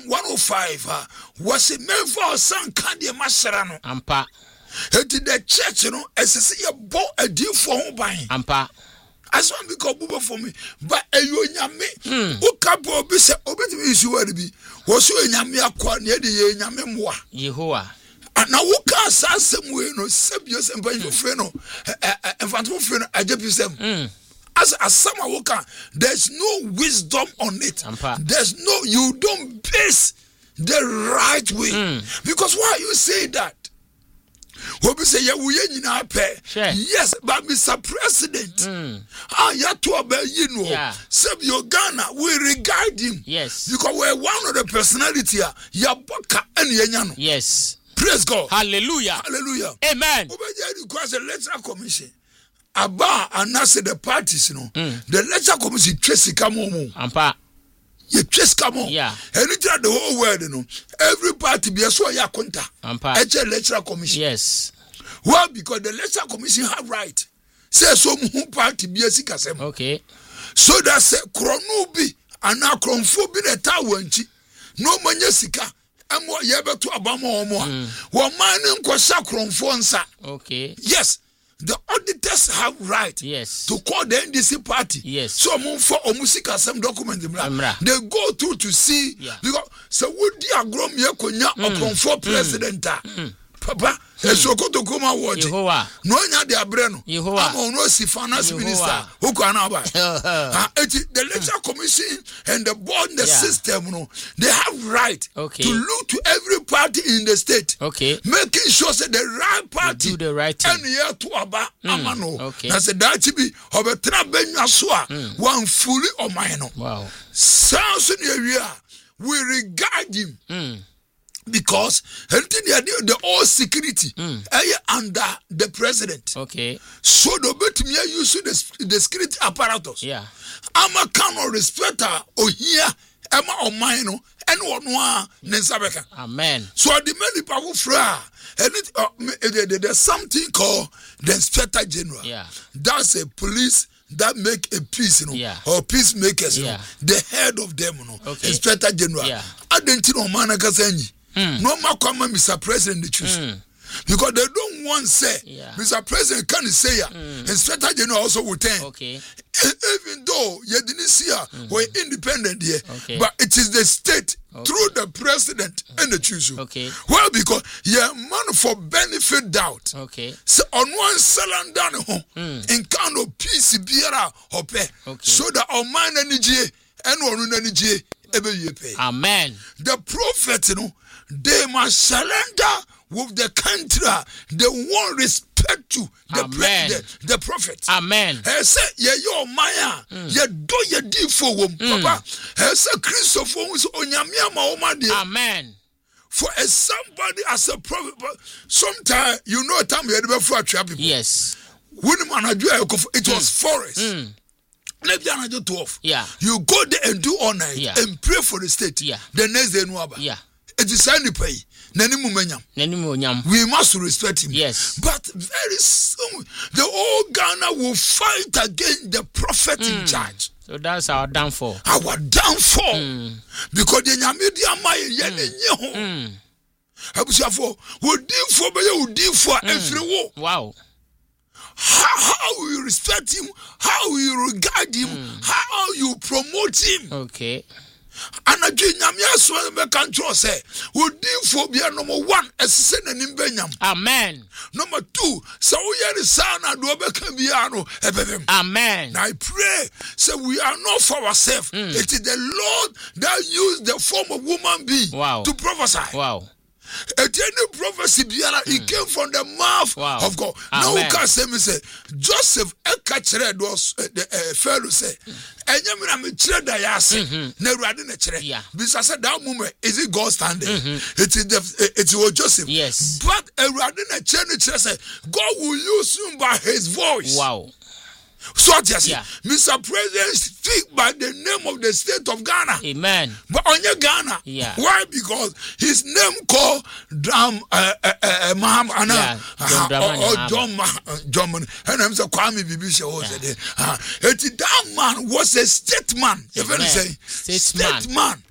105 was a man for San Candy Masarano. Ampa. The church, you know, as I say, a boat a deal for home buying. Ampa. As one become Buba for me, but a you yame, who can't be said, obey me, you will be. Was you in Yamia Quan near the Yamemwa? Yehoah. And now who can't say some way, no, Sabius and Banjo Freno, and Phantom Freno, I just say, as a summer worker, there's no wisdom on it. There's no, you don't base the right way. Because why you say that? What we say, yes, but Mr. President, you know, Sabio Ghana, we regard him. Yes. Because we're one of the personality, Yaboka and Yanyano. Yes. Praise God. Hallelujah. Hallelujah. Amen. It requires a electoral commission. Aba and answer the parties, you know. The electoral commission trace come on. Ampa. You trace come on. Yeah. Anytime the whole world, you know, every party be a so ya conta. Ampa. Electoral commission. Yes. Well, because the electoral commission have right. Say so party be a sikasem. Okay. So that say kronubi and akronfo bi the tawanchi. No manya sika. Amo yebe to abamo omo. Wo man nko sha kronfo nsa. Okay. Yes. The auditors have right to call the NDC party. Yes. So for omusika some document they go through to see because so would the agrom yekonya for president papa esokoto koma watch no nya de abreno am no si finance minister who can about the electoral commission and the board the system no they have right to look to every party in the state making sure that the right party do the right thing and here to aba amano na say that be obetra benwa so a one fully on mine no wow sounds in area we regard him because the all security under the president. Okay. So the bet me use the security apparatus. Yeah. Ama cannot respect or here Emma or mine and one Nensabeka. Amen. So the many powerful fra and there's something called the inspector general. Yeah. That's a police that make a peace, you know, or peacemakers, you know, the head of them, you know, inspector general. I didn't know Manakasenyi. No more common Mr. President they choose. Because they don't want say Mr. President can't say Inspector General also will turn. Okay. Even though you didn't see we're independent here, but it is the state through the president and the choose. Okay. Well, because man for benefit doubt. Okay. So on one salon home in kind of peace biara ope. So that on man energy and one energy pay. Amen. The prophet, you know, they must surrender with the country. They won't respect to the prophet. Amen. He said, "Yo, Maya, you do your deal for one, Papa." He said, "Christopher was on your Amen. For as somebody as a prophet, sometimes you know, time you had before a trap. Yes. When it was forest. Yeah. You go there and do all night and pray for the state. Yeah. The next day, no. Yeah. It is only pay. We must respect him. Yes. But very soon, the whole Ghana will fight against the prophet in charge. So that's our downfall. Our downfall. Because the Nyamidia Maya Abusafo would deal for every war. Wow. How you respect him, how you regard him, how you promote him. Okay. And again, Yamia control say, would phobia number 1 as send an imbenyam. Amen. Number 2, so we are the son and Dobekambiano. Amen. I pray, so we are not for ourselves. It is the Lord that used the form of woman being to prophesy. Wow. At any prophecy, it came from the mouth of God. Now, we can say, Joseph Ekachere was the fellow say, and you mean, never had in a chair. Because I said, that moment, is it God standing? It was Joseph. Yes. But a radin a chair, God will use him by his voice. Wow. So just Mr. President speak by the name of the state of Ghana. Amen. But on your Ghana, why? Because his name called Maham John and I'm so Kwame Bibisha that man was a statesman. Statesman.